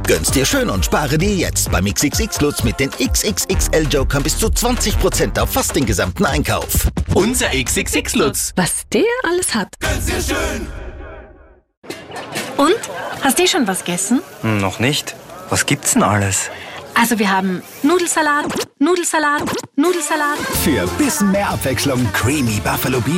Gönn's dir schön und spare dir jetzt beim XXX Lutz mit den XXXL Jokern bis zu 20% auf fast den gesamten Einkauf. Unser XXX Lutz. Was der alles hat. Gönn's dir schön. Und? Hast du schon was gegessen? Noch nicht. Was gibt's denn alles? Also wir haben Nudelsalat, Nudelsalat, Nudelsalat. Für bisschen mehr Abwechslung Creamy Buffalo Beef